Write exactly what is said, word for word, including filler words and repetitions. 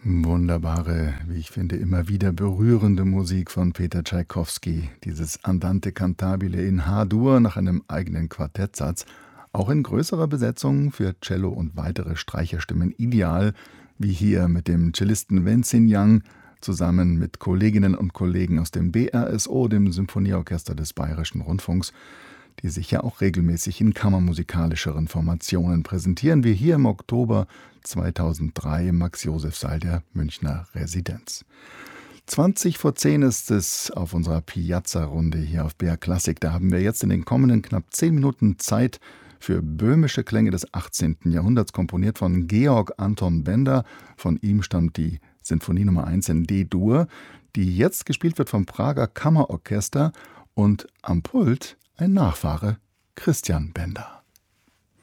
Wunderbare, wie ich finde, immer wieder berührende Musik von Peter Tschaikowski. Dieses Andante cantabile in H-Dur nach einem eigenen Quartettsatz. Auch in größerer Besetzung für Cello und weitere Streicherstimmen ideal, wie hier mit dem Cellisten Wenzin Yang, zusammen mit Kolleginnen und Kollegen aus dem B R S O, dem Symphonieorchester des Bayerischen Rundfunks, die sich ja auch regelmäßig in kammermusikalischeren Formationen präsentieren, wie hier im Oktober zweitausenddrei im Max-Joseph-Saal der Münchner Residenz. zwanzig vor zehn ist es auf unserer Piazza-Runde hier auf B R Klassik. Da haben wir jetzt in den kommenden knapp zehn Minuten Zeit für böhmische Klänge des achtzehnten Jahrhunderts, komponiert von Georg Anton Benda. Von ihm stammt die Sinfonie Nummer eins in D-Dur, die jetzt gespielt wird vom Prager Kammerorchester und am Pult ein Nachfahre, Christian Benda.